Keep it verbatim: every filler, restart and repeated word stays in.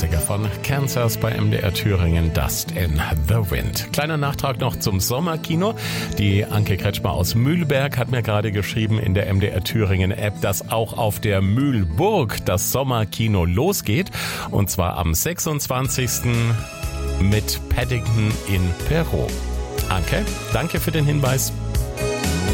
Klassiker von Kansas bei M D R Thüringen, Dust in the Wind. Kleiner Nachtrag noch zum Sommerkino. Die Anke Kretschmer aus Mühlberg hat mir gerade geschrieben in der M D R Thüringen App, dass auch auf der Mühlburg das Sommerkino losgeht. Und zwar am sechsundzwanzigsten mit Paddington in Perrault. Anke, danke für den Hinweis.